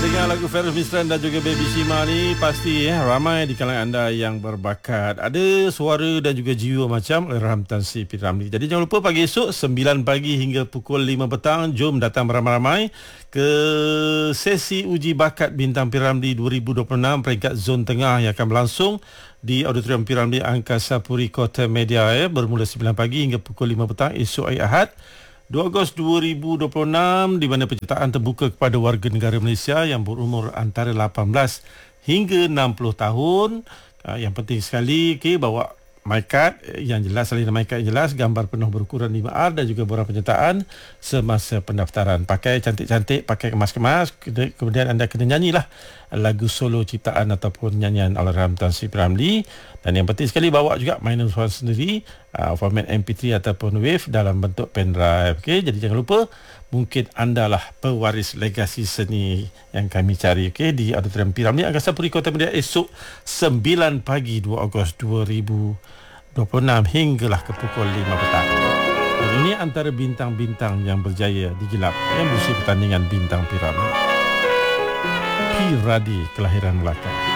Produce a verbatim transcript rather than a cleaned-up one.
dengar lagu Feroz Misran dan juga Baby Shima ni, pasti eh, ramai di kalangan anda yang berbakat. Ada suara dan juga jiwa macam Ilham Tan Sri P. Ramlee. Jadi jangan lupa pagi esok sembilan pagi hingga pukul lima petang, jom datang beramai-ramai ke sesi uji bakat Bintang P. Ramlee dua ribu dua puluh enam peringkat zon tengah yang akan berlangsung di Auditorium P. Ramlee Angkasa Puri Kota Media eh, bermula sembilan pagi hingga pukul lima petang esok hari Ahad dua Ogos dua ribu dua puluh enam, di mana penyertaan terbuka kepada warga negara Malaysia yang berumur antara lapan belas hingga enam puluh tahun. Uh, yang penting sekali, okay, bawa my card yang jelas, salinan my card yang jelas, gambar penuh berukuran lima R dan juga borang penyertaan semasa pendaftaran. Pakai cantik-cantik, pakai kemas-kemas, kemudian anda kena nyanyilah lagu solo ciptaan ataupun nyanyian Allahyarham Tan Sri P. Ramlee. Dan yang penting sekali, bawa juga mainan suara sendiri, uh, format M P tiga ataupun wave dalam bentuk pendrive. Okay? Jadi jangan lupa, mungkin anda lah pewaris legasi seni yang kami cari, okay? Di Auditorium P. Ramlee Angkasa Puri Kota Media esok sembilan pagi dua Ogos dua ribu dua puluh enam hinggalah ke pukul lima petang. Dan ini antara bintang-bintang yang berjaya digelap yang berusia pertandingan Bintang P. Ramlee. P. Radi kelahiran Melaka.